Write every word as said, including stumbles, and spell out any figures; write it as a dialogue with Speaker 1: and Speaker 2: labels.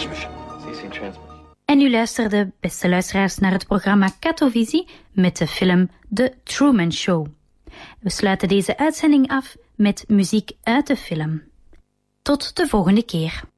Speaker 1: transmission. C C transmission.
Speaker 2: En u luisterde, beste luisteraars, naar het programma Katovisie met de film The Truman Show. We sluiten deze uitzending af met muziek uit de film. Tot de volgende keer.